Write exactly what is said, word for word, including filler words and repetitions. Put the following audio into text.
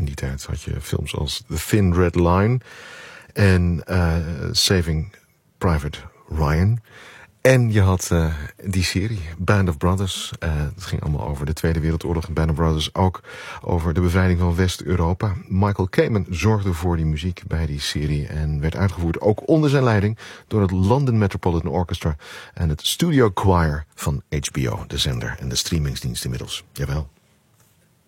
die tijd had je films als The Thin Red Line en uh, Saving Private Ryan. En je had uh, die serie, Band of Brothers. Uh, het ging allemaal over de Tweede Wereldoorlog en Band of Brothers ook over de bevrijding van West-Europa. Michael Kamen zorgde voor die muziek bij die serie en werd uitgevoerd ook onder zijn leiding door het London Metropolitan Orchestra en het Studio Choir van H B O, de zender en de streamingsdienst inmiddels. Jawel.